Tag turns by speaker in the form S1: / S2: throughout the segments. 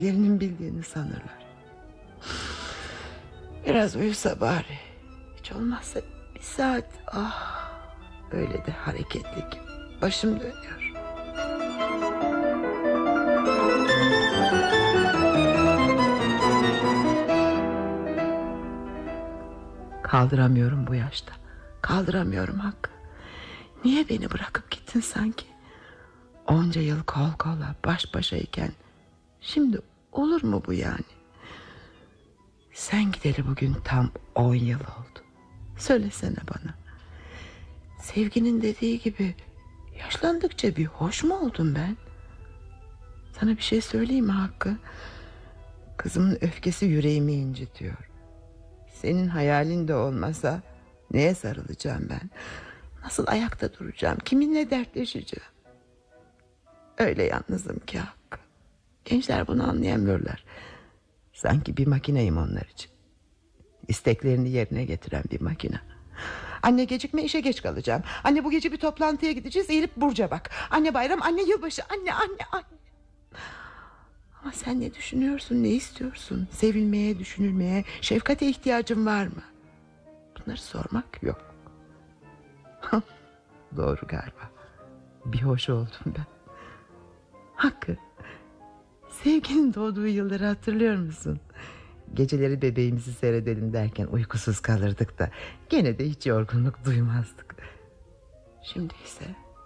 S1: Birinin bildiğini sanırlar. Biraz uyusa bari. Hiç olmazsa bir saat. Ah, öyle de hareketli ki başım dönüyor. Kaldıramıyorum bu yaşta. Kaldıramıyorum Hakkı. Niye beni bırakıp gittin sanki? Onca yıl kol kola baş başayken şimdi olur mu bu yani? Sen gideli bugün tam 10 yıl oldu. Söylesene bana. Sevginin dediği gibi yaşlandıkça bir hoş mu oldum ben? Sana bir şey söyleyeyim mi Hakkı? Kızımın öfkesi yüreğimi incitiyor. Senin hayalin de olmasa neye sarılacağım ben? Nasıl ayakta duracağım? Kiminle dertleşeceğim? Öyle yalnızım ki Hakkı. Gençler bunu anlayamıyorlar. Sanki bir makineyim onlar için. İsteklerini yerine getiren bir makine. Anne gecikme, işe geç kalacağım. Anne bu gece bir toplantıya gideceğiz, eğilip Burcu'ya bak. Anne bayram, anne yılbaşı, anne. Ama sen ne düşünüyorsun, ne istiyorsun? Sevilmeye, düşünülmeye, şefkate ihtiyacın var mı? Bunları sormak yok. Doğru galiba. Bir hoş oldum ben. Hakkı, sevginin doğduğu yılları hatırlıyor musun? Geceleri bebeğimizi seyredelim derken uykusuz kalırdık da gene de hiç yorgunluk duymazdık. Şimdi ise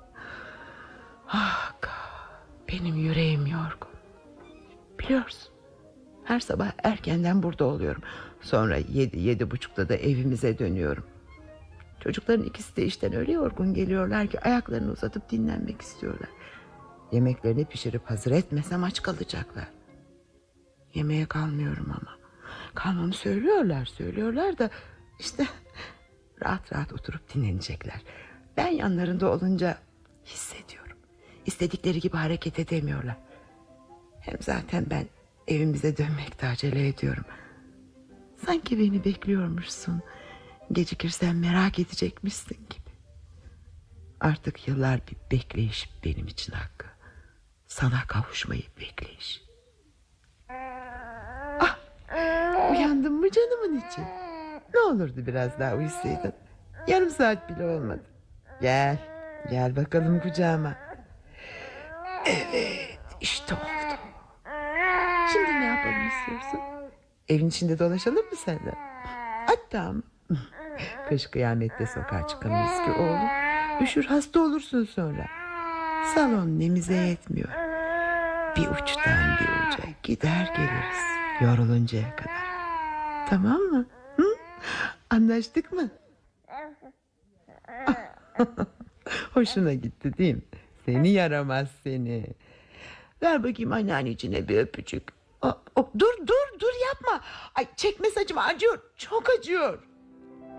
S1: Hakkı, benim yüreğim yorgun. Biliyorsun, her sabah erkenden burada oluyorum. Sonra 7-7.30'da da evimize dönüyorum. Çocukların ikisi de işten öyle yorgun geliyorlar ki ayaklarını uzatıp dinlenmek istiyorlar. Yemeklerini pişirip hazır etmesem aç kalacaklar. Yemeğe kalmıyorum ama. Kalmamı söylüyorlar da işte rahat rahat oturup dinlenecekler. Ben yanlarında olunca hissediyorum. İstedikleri gibi hareket edemiyorlar. Hem zaten ben evimize dönmekte acele ediyorum. Sanki beni bekliyormuşsun. Gecikirsem merak edecekmişsin gibi. Artık yıllar bir bekleyiş benim için Hakkı. Sana kavuşmayı bekleyiş. Ah, uyandın mı canımın içi? Ne olurdu biraz daha uyusaydın. Yarım saat bile olmadı. Gel bakalım kucağıma. Evet, işte oldu. Şimdi ne yapalım istiyorsun? Evin içinde dolaşalım mı seninle? Hatta kış kıyamette sokağa çıkamayız ki oğlum. Üşür, hasta olursun sonra. Salon nemize yetmiyor. Bir uçtan bir uca gider geliriz yoruluncaya kadar. Tamam mı? Hı? Anlaştık mı? Hoşuna gitti değil mi? Seni yaramaz seni. Ver bakayım anneanneciğine bir öpücük. Dur yapma. Ay, çekme saçım, acıyor, çok acıyor.